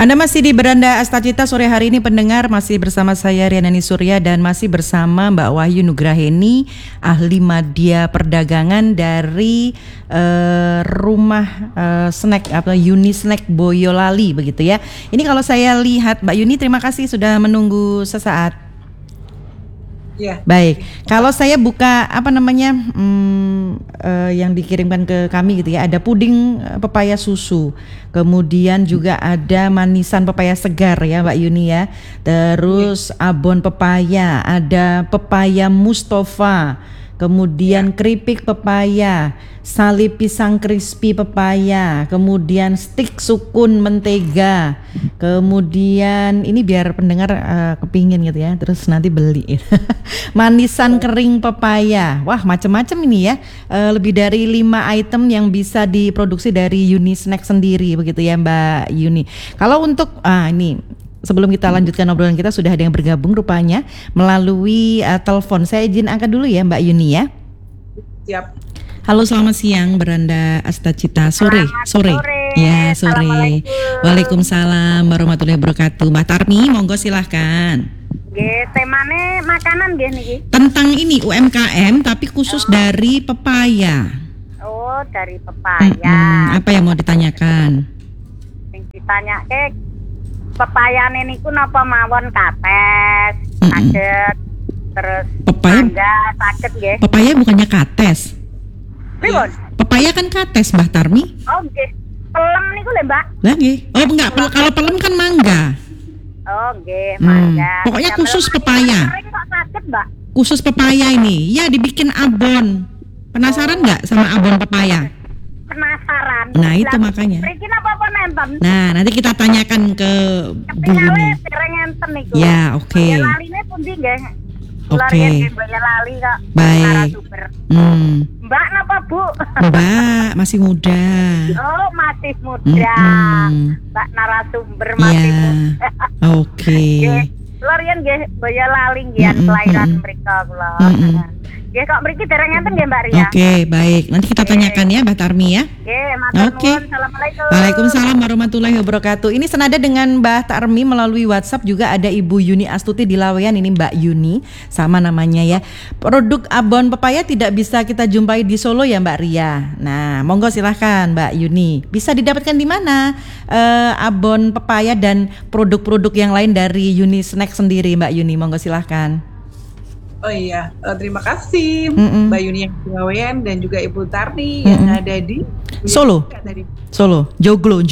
Anda masih di Beranda Astacita sore hari ini pendengar, masih bersama saya Rianani Surya dan masih bersama Mbak Wahyu Nugraheni, ahli media perdagangan dari rumah snack atau Uni Snack Boyolali begitu ya. Ini kalau saya lihat Mbak Yuni, terima kasih sudah menunggu sesaat. Ya. Baik, kalau saya buka yang dikirimkan ke kami gitu ya, ada puding pepaya susu, kemudian juga ada manisan pepaya segar ya Mbak Yuni ya, terus abon pepaya, ada pepaya Mustafa, kemudian keripik pepaya, sali pisang crispy pepaya, kemudian stik sukun mentega, kemudian ini biar pendengar kepingin gitu ya, terus nanti beli manisan kering pepaya. Wah, macam-macam ini ya, lebih dari 5 item yang bisa diproduksi dari Uni Snack sendiri begitu ya Mbak Yuni. Kalau untuk ini sebelum kita lanjutkan obrolan kita, sudah ada yang bergabung rupanya melalui telepon. Saya izin angkat dulu ya Mbak Yuni ya. Siap. Halo, selamat siang Beranda Astacita. Sore. Ya, sore. Waalaikumsalam warahmatullahi wabarakatuh. Mbak Tarmi, monggo silahkan. Nggih, temane makanan nggih niki. Tentang ini UMKM tapi khusus dari pepaya. Oh, dari pepaya. Apa yang mau ditanyakan? Sing ditanyake pepayane niku napa mawon kates, saged, terus pepaya, mangga saged nggih. Pepaya bukannya kates. Pripun? Pepaya kan kates, Mbak Tarmi. Oh nggih. Pelem niku lho, Mbak. Lah nggih. Oh enggak, kalau pelem kan mangga. Oh nggih, mangga. Pokoknya khusus pepaya. Kok saged, Mbak? Khusus pepaya ini. Ya, dibikin abon. Penasaran enggak sama abon pepaya? Penasaran. Nah, itu makanya. Mriki napa nenten? Nah, nanti kita tanyakan ke Bu Yuni. Dereng enten niku. Ya, oke. Laline pundi nggih? Oke. Lali kok. Baik. Mbak napa Bu? Mbak masih muda. Oh, masih muda. Mbak narasumber masih muda. Oke. Lha riyen nggih Boyolali nggih kelahiran mrika kula. Nggih kok mriki dereng enten nggih Mbak Ria. Oke, baik. Nanti kita tanyakan ya Mbak Tarmi ya. Nggih, matur nuwun. Assalamualaikum. Waalaikumsalam warahmatullahi wabarakatuh. Ini senada dengan Mbak Tarmi melalui WhatsApp juga ada Ibu Yuni Astuti di Laweyan, ini Mbak Yuni, sama namanya ya. Produk abon pepaya tidak bisa kita jumpai di Solo ya Mbak Ria. Nah, monggo silahkan Mbak Yuni. Bisa didapatkan di mana abon pepaya dan produk-produk yang lain dari Uni Snack sendiri Mbak Yuni, monggo silahkan. Oh iya, terima kasih Mbak Yuni yang di Laweyan dan juga Ibu Tarni yang ada di Solo. Solo, Joglo.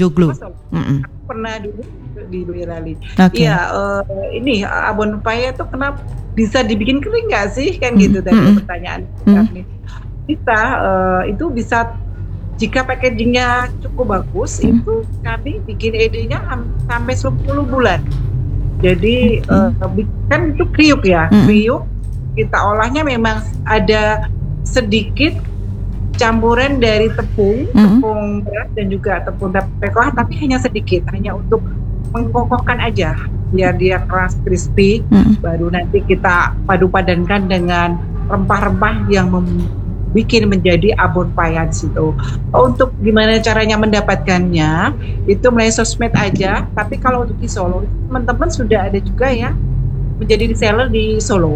Pernah dulu di Boyolali. Okay. Iya, ini abon pepaya itu kenapa bisa dibikin kering nggak sih? Kan gitu tadi pertanyaan Tarni. Bisa, itu bisa jika packagingnya cukup bagus, itu kami bikin idenya sampai 10 bulan. Jadi kan itu kriuk ya, kriuk. Kita olahnya memang ada sedikit campuran dari tepung beras dan juga tepung tapioka, tapi hanya sedikit, hanya untuk mengkokohkan aja biar dia keras crispy. Baru nanti kita padu-padankan dengan rempah-rempah yang bikin menjadi abon pepaya di situ. Untuk gimana caranya mendapatkannya, itu melalui sosmed aja. Tapi kalau untuk di Solo, teman-teman sudah ada juga ya menjadi reseller di Solo.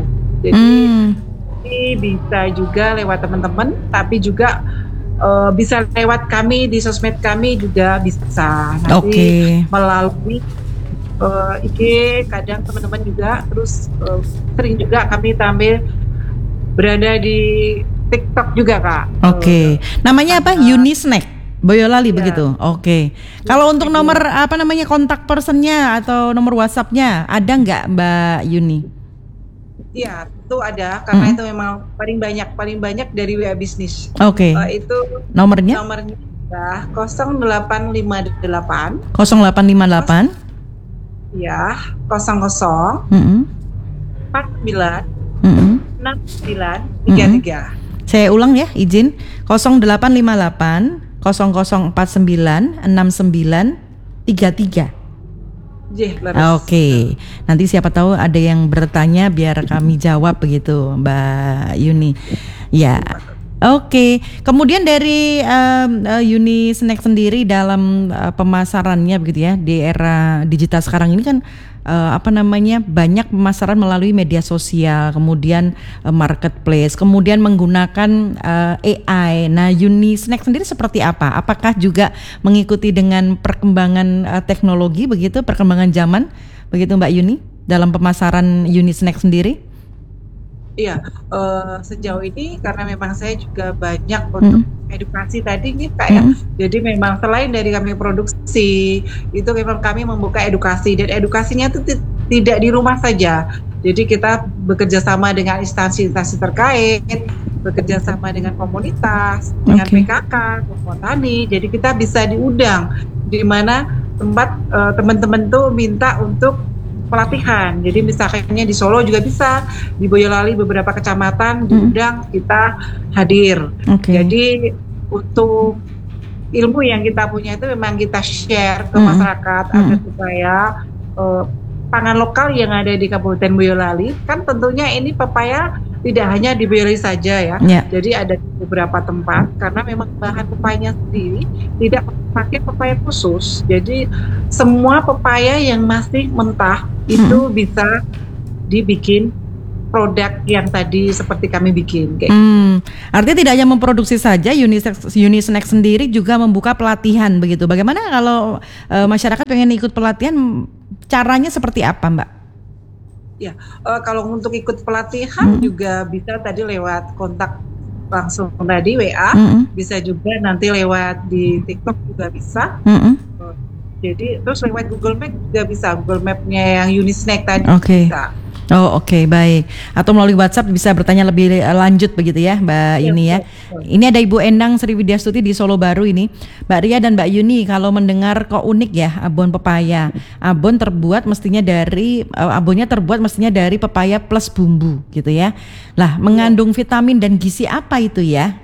Jadi bisa juga lewat teman-teman, tapi juga bisa lewat kami di sosmed kami juga bisa. Nanti melalui IG kadang teman-teman juga, terus sering juga kami tampil berada di TikTok juga Kak. Namanya apa? Uni Snack Boyolali ya. Begitu. Kalau untuk nomor kontak personnya atau nomor WhatsAppnya ada nggak Mbak Yuni? Iya, itu ada karena itu memang paling banyak dari WA Bisnis. Itu nomornya 0858 ya 00 49 69 33. Saya ulang ya, izin 0858 0049 69 33. Nanti siapa tahu ada yang bertanya biar kami jawab begitu Mbak Yuni. Ya. Oke, kemudian dari Uni Snack sendiri dalam pemasarannya begitu ya di era digital sekarang ini kan banyak pemasaran melalui media sosial, kemudian marketplace, kemudian menggunakan AI. Nah, Uni Snack sendiri seperti apa? Apakah juga mengikuti dengan perkembangan teknologi begitu, perkembangan zaman begitu Mbak Yuni dalam pemasaran Uni Snack sendiri? Iya, sejauh ini karena memang saya juga banyak untuk edukasi tadi nih Kak ya. Jadi memang selain dari kami produksi, itu memang kami membuka edukasi dan edukasinya itu tidak di rumah saja. Jadi kita bekerja sama dengan instansi-instansi terkait, bekerja sama dengan komunitas, dengan PKK, kelompok tani. Jadi kita bisa diundang di mana tempat teman-teman tuh minta untuk pelatihan. Jadi misalnya di Solo juga bisa, di Boyolali beberapa kecamatan diundang, kita hadir. Jadi untuk ilmu yang kita punya itu memang kita share ke masyarakat agar supaya pangan lokal yang ada di Kabupaten Boyolali, kan tentunya ini pepaya tidak hanya di Boyolali saja ya. Jadi ada beberapa tempat karena memang bahan pepayanya sendiri tidak pakai pepaya khusus. Jadi semua pepaya yang masih mentah itu bisa dibikin produk yang tadi seperti kami bikin. Artinya tidak hanya memproduksi saja, Uni Snack sendiri juga membuka pelatihan begitu. Bagaimana kalau masyarakat pengen ikut pelatihan, caranya seperti apa Mbak? Ya, kalau untuk ikut pelatihan juga bisa tadi lewat kontak langsung tadi WA, bisa juga nanti lewat di TikTok juga bisa. Jadi terus lewat Google Map juga bisa, Google Map-nya yang Uni Snack tadi bisa. Oke, baik. Atau melalui WhatsApp bisa bertanya lebih lanjut begitu ya Mbak Yuni ya. Ini ada Ibu Endang Sri Widyastuti di Solo Baru ini. Mbak Ria dan Mbak Yuni, kalau mendengar kok unik ya abon pepaya. Abonnya terbuat mestinya dari pepaya plus bumbu gitu ya. Lah, mengandung vitamin dan gizi apa itu ya?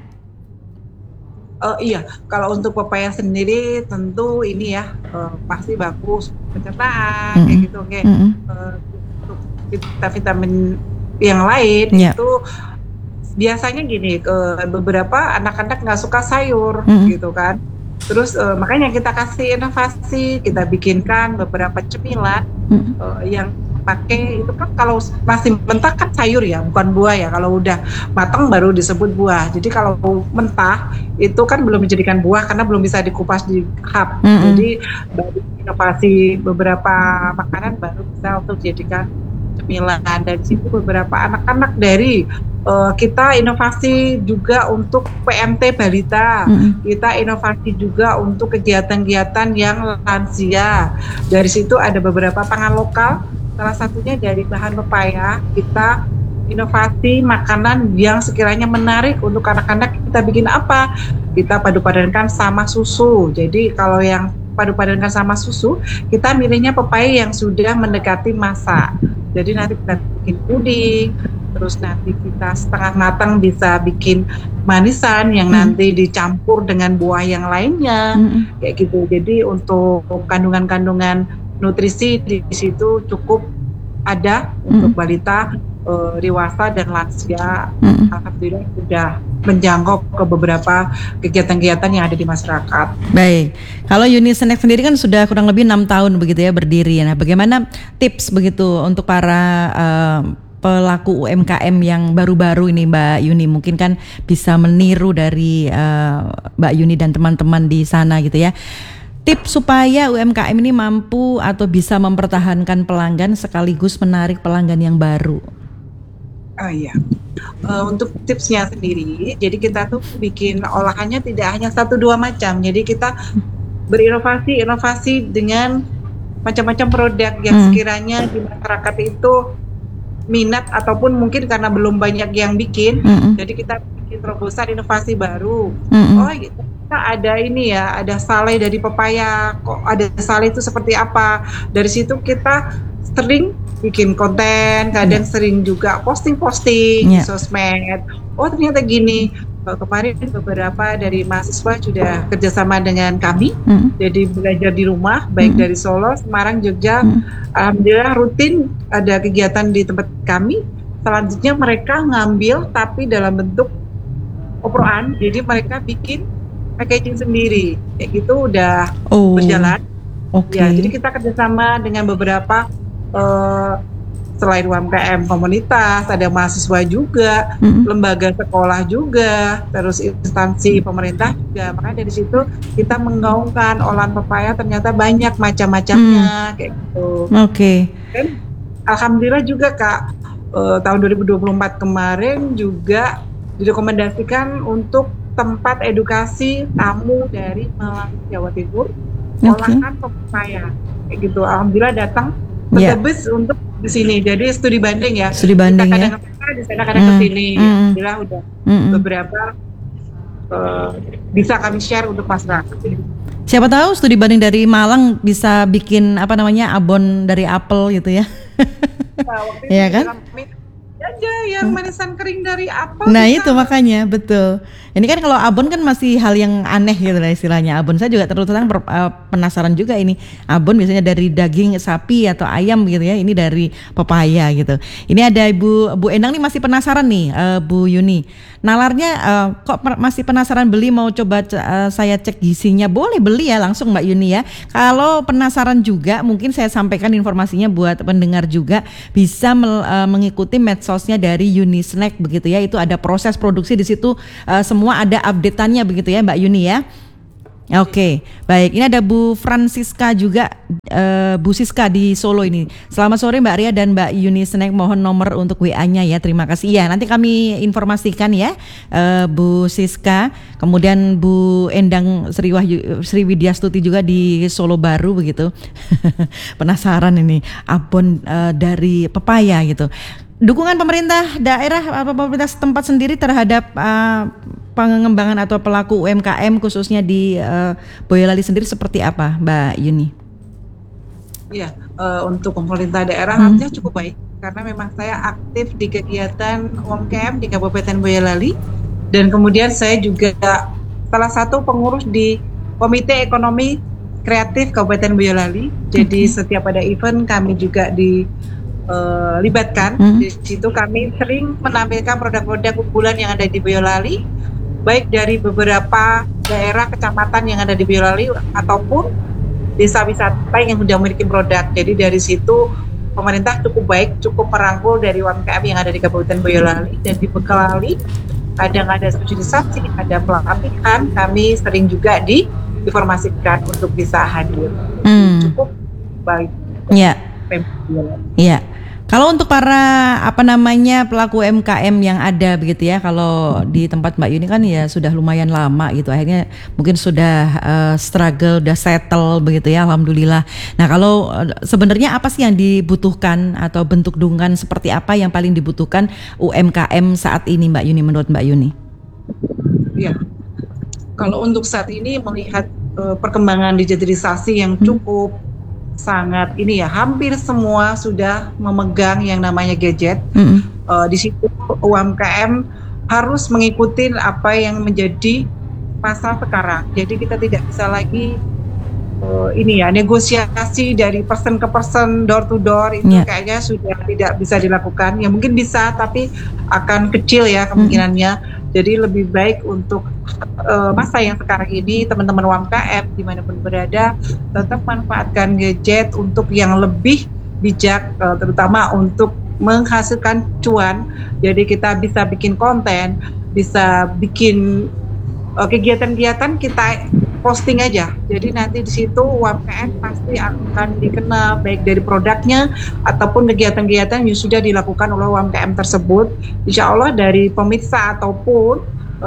Iya, kalau untuk pepaya sendiri tentu ini ya pasti bagus pencernaan kayak gitu vitamin yang lain itu biasanya gini, beberapa anak-anak nggak suka sayur gitu kan, terus makanya kita kasih inovasi, kita bikinkan beberapa cemilan yang pakai itu kan, kalau masih mentah kan sayur ya, bukan buah ya, kalau udah matang baru disebut buah. Jadi kalau mentah itu kan belum dijadikan buah karena belum bisa dikupas di cup. Jadi baru inovasi beberapa makanan baru bisa untuk dijadikan cemilan. Dan situ beberapa anak-anak dari kita inovasi juga untuk PMT balita, kita inovasi juga untuk kegiatan-kegiatan yang lansia. Dari situ ada beberapa pangan lokal, salah satunya dari bahan pepaya. Kita inovasi makanan yang sekiranya menarik untuk anak-anak. Kita bikin apa? Kita padu-padankan sama susu. Jadi kalau yang padu-padankan sama susu, kita milihnya pepaya yang sudah mendekati masak. Jadi nanti kita bikin puding, terus nanti kita setengah matang bisa bikin manisan yang nanti dicampur dengan buah yang lainnya, kayak gitu. Jadi untuk kandungan-kandungan nutrisi di situ cukup ada untuk balita, dewasa dan lansia. Alhamdulillah sudah menjangkau ke beberapa kegiatan-kegiatan yang ada di masyarakat. Baik, kalau Uni Snack sendiri kan sudah kurang lebih 6 tahun begitu ya berdiri. Nah, bagaimana tips begitu untuk para pelaku UMKM yang baru-baru ini Mbak Yuni, mungkin kan bisa meniru dari Mbak Yuni dan teman-teman di sana gitu ya. Tips supaya UMKM ini mampu atau bisa mempertahankan pelanggan sekaligus menarik pelanggan yang baru. Untuk tipsnya sendiri, jadi kita tuh bikin olahannya tidak hanya 1-2 macam. Jadi kita berinovasi dengan macam-macam produk yang sekiranya di masyarakat itu minat, ataupun mungkin karena belum banyak yang bikin, jadi kita bikin terobosan inovasi baru. Gitu. Kita ada ini ya, ada salai dari pepaya. Kok ada salai itu seperti apa? Dari situ kita sering bikin konten, kadang sering juga posting-posting di sosmed. Ternyata gini. Kemarin beberapa dari mahasiswa sudah kerjasama dengan kami, jadi belajar di rumah, baik dari Solo, Semarang, Jogja. Alhamdulillah rutin ada kegiatan di tempat kami. Selanjutnya mereka ngambil tapi dalam bentuk oproan, jadi mereka bikin packaging sendiri, kayak gitu udah berjalan. Oke. Ya, jadi kita kerjasama dengan beberapa selain UMKM komunitas, ada mahasiswa juga, lembaga sekolah juga, terus instansi pemerintah juga. Makanya dari situ kita menggaungkan olahan pepaya ternyata banyak macam-macamnya kayak gitu. Oke. Dan alhamdulillah juga Kak, tahun 2024 kemarin juga direkomendasikan untuk tempat edukasi tamu dari Malang Jawa Timur olahan pepaya kayak gitu. Alhamdulillah datang tebus untuk di sini. Jadi studi banding ya. Studi banding ya. Di sana kadang ke sini. Alhamdulillah udah beberapa bisa kami share untuk masyarakat. Siapa tahu studi banding dari Malang bisa bikin abon dari apel gitu ya. Iya kan? Aja yang manisan kering dari apel. Nah bisa. Itu makanya betul. Ini kan kalau abon kan masih hal yang aneh gitu lah istilahnya. Abon saya juga terus terang penasaran juga ini. Abon biasanya dari daging sapi atau ayam gitu ya. Ini dari pepaya gitu. Ini ada Bu Endang nih masih penasaran nih, Bu Yuni. Nalarnya kok masih penasaran beli, mau coba saya cek gizinya. Boleh beli ya langsung Mbak Yuni ya. Kalau penasaran juga mungkin saya sampaikan informasinya buat pendengar juga, bisa mengikuti medsosnya dari Yuni Snack begitu ya. Itu ada proses produksi di situ, semua ada update-annya begitu ya Mbak Yuni ya. Oke, baik. Ini ada Bu Francisca juga, Bu Siska di Solo ini. Selamat sore Mbak Ria dan Mbak Yuni Snack. Mohon nomor untuk WA-nya ya. Terima kasih. Ya, nanti kami informasikan ya, Bu Siska. Kemudian Bu Endang Sri Widyastuti juga di Solo Baru begitu. Penasaran ini abon dari pepaya gitu. Dukungan pemerintah daerah atau pemerintah setempat sendiri terhadap pengembangan atau pelaku UMKM khususnya di Boyolali sendiri seperti apa, Mbak Yuni? Iya, untuk pemerintah daerah artinya cukup baik karena memang saya aktif di kegiatan UMKM di Kabupaten Boyolali dan kemudian saya juga salah satu pengurus di Komite Ekonomi Kreatif Kabupaten Boyolali. Jadi setiap ada event kami juga libatkan. Di situ kami sering menampilkan produk-produk unggulan yang ada di Boyolali, baik dari beberapa daerah kecamatan yang ada di Boyolali ataupun desa wisata yang sudah memiliki produk. Jadi dari situ pemerintah cukup baik, cukup merangkul dari UMKM yang ada di Kabupaten Boyolali dan dibekali. Kadang ada sosialisasi, ada pelatihan, kami sering juga diinformasikan untuk bisa hadir. Cukup baik. Iya. Iya. Kalau untuk para pelaku UMKM yang ada begitu ya, kalau di tempat Mbak Yuni kan ya sudah lumayan lama gitu, akhirnya mungkin sudah struggle, udah settle begitu ya, alhamdulillah. Nah kalau sebenarnya apa sih yang dibutuhkan atau bentuk dukungan seperti apa yang paling dibutuhkan UMKM saat ini Mbak Yuni, menurut Mbak Yuni? Iya, kalau untuk saat ini melihat perkembangan digitalisasi yang cukup sangat ini ya, hampir semua sudah memegang yang namanya gadget. Di situ UMKM harus mengikuti apa yang menjadi pasar sekarang. Jadi kita tidak bisa lagi negosiasi dari person ke person, door to door itu kayaknya sudah tidak bisa dilakukan. Ya mungkin bisa tapi akan kecil ya kemungkinannya. Jadi lebih baik untuk masa yang sekarang ini teman-teman UMKM dimanapun berada tetap manfaatkan gadget untuk yang lebih bijak, terutama untuk menghasilkan cuan. Jadi kita bisa bikin konten, bisa bikin kegiatan-kegiatan kita posting aja. Jadi nanti di situ UMKM pasti akan dikenal baik dari produknya ataupun kegiatan-kegiatan yang sudah dilakukan oleh UMKM tersebut. Insya Allah dari pemirsa ataupun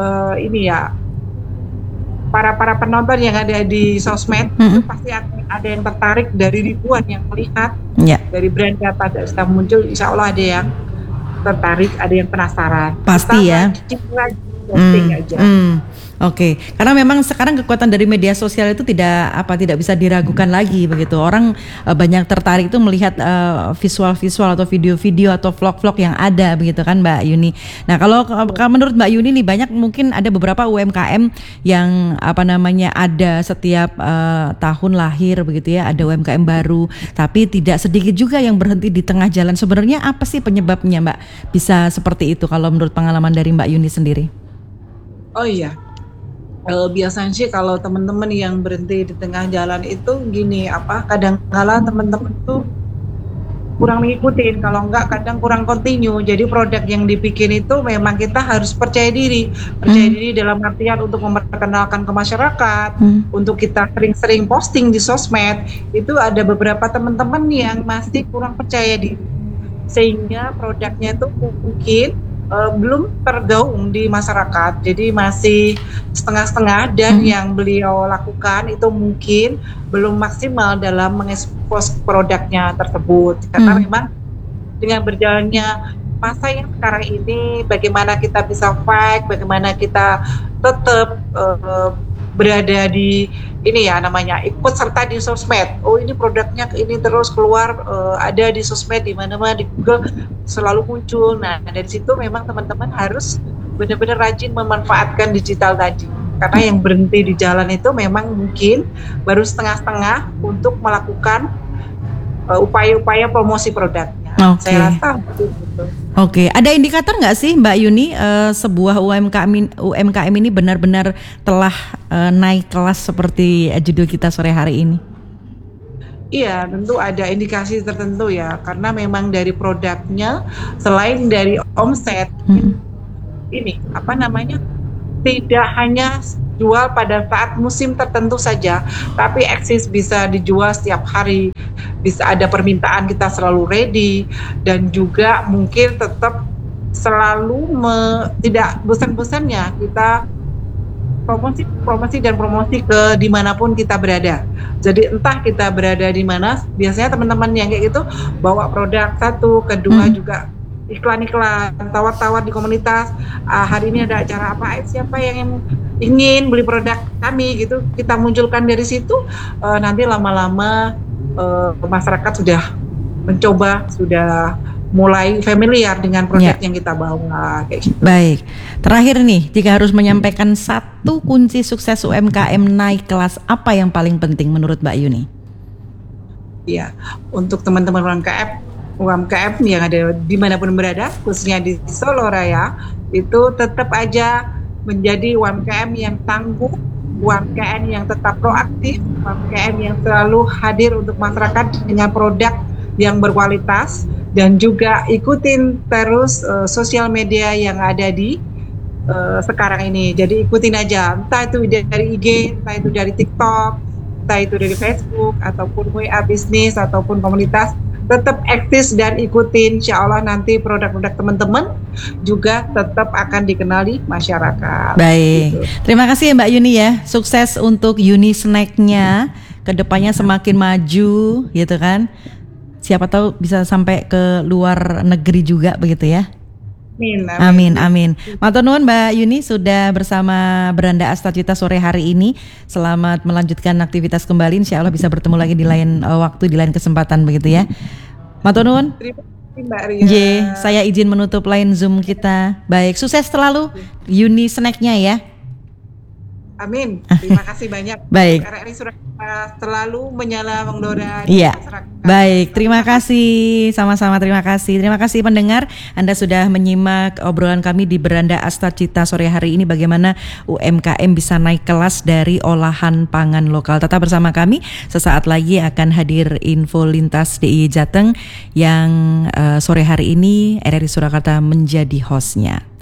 para penonton yang ada di sosmed itu pasti akan ada yang tertarik, dari ribuan yang melihat dari brand data yang sudah muncul. Insya Allah ada yang tertarik, ada yang penasaran. Pasti ya. Aja. Oke, karena memang sekarang kekuatan dari media sosial itu tidak bisa diragukan lagi begitu. Orang banyak tertarik itu melihat visual-visual atau video-video atau vlog-vlog yang ada begitu kan Mbak Yuni. Nah, kalau menurut Mbak Yuni nih, banyak mungkin ada beberapa UMKM yang ada setiap tahun lahir begitu ya, ada UMKM baru, tapi tidak sedikit juga yang berhenti di tengah jalan. Sebenarnya apa sih penyebabnya Mbak bisa seperti itu kalau menurut pengalaman dari Mbak Yuni sendiri? Oh iya, biasanya sih kalau teman-teman yang berhenti di tengah jalan itu gini, kadang-kala teman-teman tuh kurang mengikutin, kalau enggak kadang kurang continue. Jadi produk yang dibikin itu memang kita harus percaya diri dalam artian untuk memperkenalkan ke masyarakat, untuk kita sering-sering posting di sosmed. Itu ada beberapa teman-teman yang masih kurang percaya diri, sehingga produknya itu mungkin belum tergaung di masyarakat, jadi masih setengah-setengah, dan yang beliau lakukan itu mungkin belum maksimal dalam mengekspos produknya tersebut. Karena memang dengan berjalannya masa yang sekarang ini, bagaimana kita bisa fight, bagaimana kita tetap berada di ini ya, namanya ikut serta di sosmed. Oh, ini produknya ini terus keluar, ada di sosmed, di mana-mana, di Google selalu muncul. Nah, dari situ memang teman-teman harus benar-benar rajin memanfaatkan digital tadi. Karena yang berhenti di jalan itu memang mungkin baru setengah-setengah untuk melakukan upaya-upaya promosi produknya. Saya rasa betul. Oke, ada indikator nggak sih Mbak Yuni, sebuah UMKM ini benar-benar telah naik kelas seperti judul kita sore hari ini? Iya, tentu ada indikasi tertentu ya, karena memang dari produknya, selain dari omset, ini tidak hanya jual pada saat musim tertentu saja, tapi eksis bisa dijual setiap hari, bisa ada permintaan, kita selalu ready, dan juga mungkin tetap selalu tidak bosan-bosannya kita promosi ke dimanapun kita berada. Jadi entah kita berada di mana, biasanya teman-teman yang kayak gitu bawa produk satu, kedua juga iklan-iklan, tawar-tawar di komunitas. Hari ini ada acara apa? Siapa yang ingin beli produk kami gitu? Kita munculkan dari situ. Nanti lama-lama masyarakat sudah mencoba, sudah mulai familiar dengan produk yang kita bawa kayak gitu. Baik, terakhir nih, jika harus menyampaikan satu kunci sukses UMKM naik kelas, apa yang paling penting menurut Mbak Yuni? Ya, untuk teman-teman UMKM yang ada dimanapun berada, khususnya di Solo Raya, itu tetap aja menjadi UMKM yang tangguh, UMKM yang tetap proaktif, UMKM yang selalu hadir untuk masyarakat dengan produk yang berkualitas, dan juga ikutin terus sosial media yang ada di sekarang ini. Jadi ikutin aja, entah itu dari IG, entah itu dari TikTok, entah itu dari Facebook, ataupun WA bisnis, ataupun komunitas. Tetap eksis dan ikutin, insya Allah nanti produk-produk teman-teman juga tetap akan dikenali masyarakat. Baik, gitu. Terima kasih ya Mbak Yuni ya, sukses untuk Yuni Snack-nya, kedepannya semakin maju gitu kan. Siapa tahu bisa sampai ke luar negeri juga begitu ya. Amin. Matur nuwun Mbak Yuni sudah bersama Beranda Astagita sore hari ini. Selamat melanjutkan aktivitas kembali. Insya Allah bisa bertemu lagi di lain waktu, di lain kesempatan begitu ya. Matur nuwun. Terima kasih Mbak Ria. Saya izin menutup line Zoom kita. Baik, sukses selalu Yuni Snack-nya ya. Amin. Terima kasih banyak. Baik. RRI Surakarta selalu menyala mengdora. Iya. Baik, terima kasih. Sama-sama terima kasih. Terima kasih pendengar, Anda sudah menyimak obrolan kami di Beranda Astagita sore hari ini, bagaimana UMKM bisa naik kelas dari olahan pangan lokal. Tetap bersama kami. Sesaat lagi akan hadir info lintas DIY Jateng yang sore hari ini RRI Surakarta menjadi hostnya.